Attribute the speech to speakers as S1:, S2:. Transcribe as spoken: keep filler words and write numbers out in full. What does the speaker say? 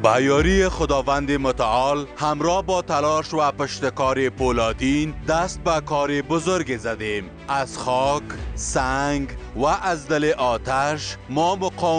S1: به یاری خداوند متعال همراه با تلاش و پشتکار پولادین دست به کار بزرگ زدیم. از خاک، سنگ و از دل آتش ما مقاومت